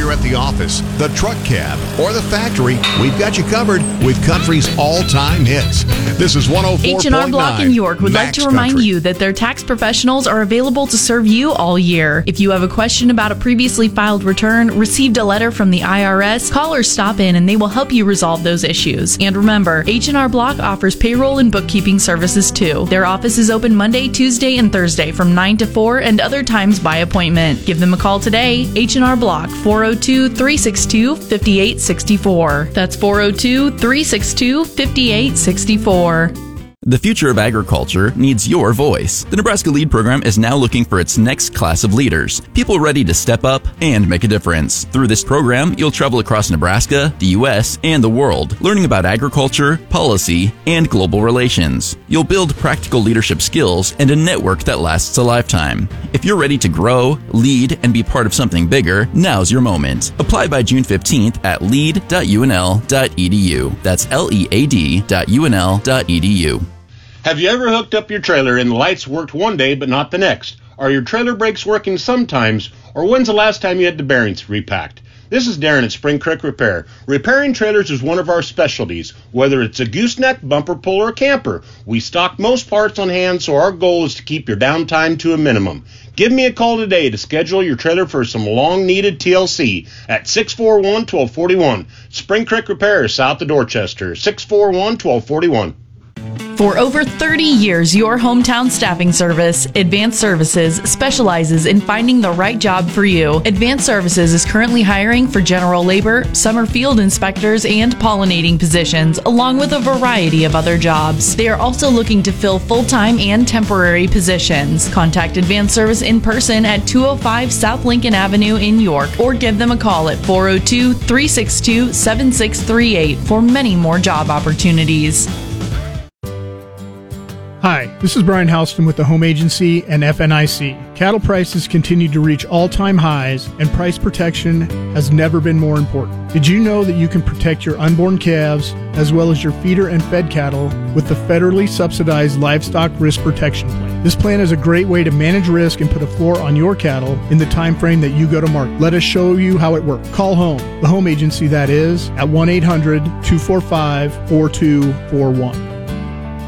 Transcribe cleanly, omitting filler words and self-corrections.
you're at the office, the truck cab, or the factory, we've got you covered with country's all-time hits. This is 104.9 H&R Block in York would like to remind you that their tax professionals are available to serve you all year. If you have a question about a previously filed return, received a letter from the IRS, call or stop in and they will help you resolve those issues. And remember, H&R Block offers payroll and bookkeeping services too. Their office is open Monday, Tuesday, and Thursday from 9 to 4 and other times by appointment. Give them a call today. H&R Block, 402-362-5864. That's 402-362-5864. The future of agriculture needs your voice. The Nebraska LEAD program is now looking for its next class of leaders, people ready to step up and make a difference. Through this program, you'll travel across Nebraska, the U.S., and the world, learning about agriculture, policy, and global relations. You'll build practical leadership skills and a network that lasts a lifetime. If you're ready to grow, lead, and be part of something bigger, now's your moment. Apply by June 15th at lead.unl.edu. That's lead.unl.edu. Have you ever hooked up your trailer and the lights worked one day but not the next? Are your trailer brakes working sometimes? Or when's the last time you had the bearings repacked? This is Darren at Spring Creek Repair. Repairing trailers is one of our specialties. Whether it's a gooseneck, bumper pull, or camper, we stock most parts on hand, so our goal is to keep your downtime to a minimum. Give me a call today to schedule your trailer for some long-needed TLC at 641-1241. Spring Creek Repair is south of Dorchester, 641-1241. For over 30 years, your hometown staffing service, Advanced Services, specializes in finding the right job for you. Advanced Services is currently hiring for general labor, summer field inspectors, and pollinating positions, along with a variety of other jobs. They are also looking to fill full-time and temporary positions. Contact Advanced Service in person at 205 South Lincoln Avenue in York, or give them a call at 402-362-7638 for many more job opportunities. Hi, this is Brian Houston with the Home Agency and FNIC. Cattle prices continue to reach all-time highs, and price protection has never been more important. Did you know that you can protect your unborn calves as well as your feeder and fed cattle with the federally subsidized Livestock Risk Protection Plan? This plan is a great way to manage risk and put a floor on your cattle in the time frame that you go to market. Let us show you how it works. Call home, the Home Agency that is, at 1-800-245-4241.